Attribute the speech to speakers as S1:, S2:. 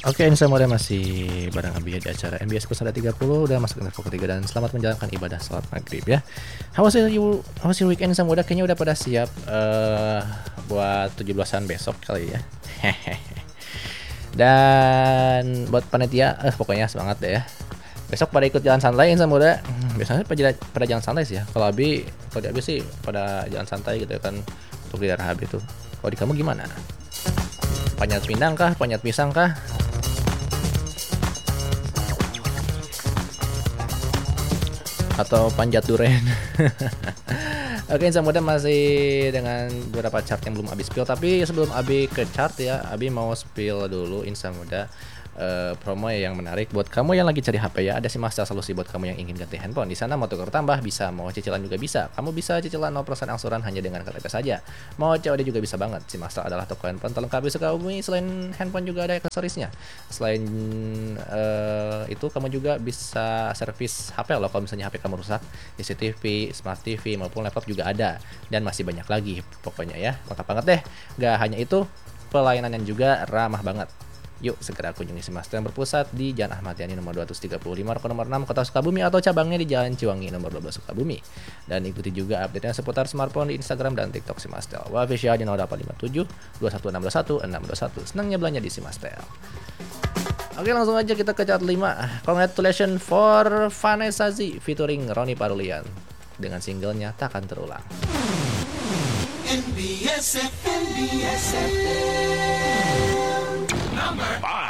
S1: Oke, ini saya masih bareng Abi di acara MBS Kusada 30, udah masuk info ketiga dan selamat menjalankan ibadah salat maghrib ya. How was your weekend sama udah kayaknya udah pada siap buat 17-an besok kali ya. Dan buat panitia pokoknya semangat deh ya. Besok pada ikut jalan santai sama udah. Biasanya pada jalan santai sih ya. Kalau di Abi sih pada jalan santai gitu ya kan untuk di daerah Abi tuh. Kalau di kamu gimana? Panjat pinang kah? Panjat pisang kah? Atau panjat duren. Oke, Insa masih dengan beberapa chart yang belum habis spill, tapi sebelum Abi ke chart ya, Abi mau spill dulu Insa Muda promo yang menarik buat kamu yang lagi cari HP ya. Ada sih master solusi buat kamu yang ingin ganti handphone. Di sana mau tukar tambah bisa, mau cicilan juga bisa. Kamu bisa cicilan 0% angsuran hanya dengan KTP saja. Mau COD juga bisa banget. Si Master adalah toko handphone terlengkap di Sukabumi. Selain handphone juga ada aksesorisnya. Selain itu kamu juga bisa servis HP loh kalau misalnya HP kamu rusak. CCTV, Smart TV maupun laptop juga ada. Dan masih banyak lagi pokoknya ya. Lengkap banget deh. Gak hanya itu, pelayanan yang juga ramah banget. Yuk segera kunjungi si Master yang berpusat di Jalan Ahmad Yani nomor 235 Rokok nomor 6 Kota Sukabumi atau cabangnya di Jalan Ciwangi nomor 12 Sukabumi. Dan ikuti juga update-nya seputar smartphone di Instagram dan TikTok si Master. Official di 0857 21621 621. Senangnya belanja di si Master. Oke, langsung aja kita ke chart 5. Congratulations for Vanessa Z featuring Roni Parulian dengan singlenya Takkan Terulang.
S2: NBS FM, number 5.